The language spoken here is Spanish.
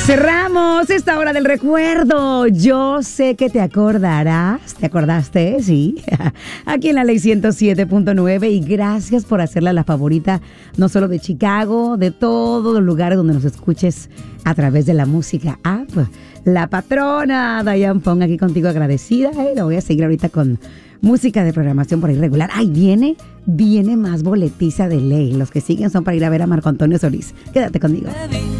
Cerramos esta hora del recuerdo. Yo sé que te acordarás. ¿Te acordaste? Sí. Aquí en la Ley 107.9. Y gracias por hacerla la favorita, no solo de Chicago, de todos los lugares donde nos escuches a través de la música app. La patrona Diane Pong aquí contigo agradecida. Lo voy a seguir ahorita con música de programación por ahí regular. Ay, viene más boletiza de ley. Los que siguen son para ir a ver a Marco Antonio Solís. Quédate conmigo.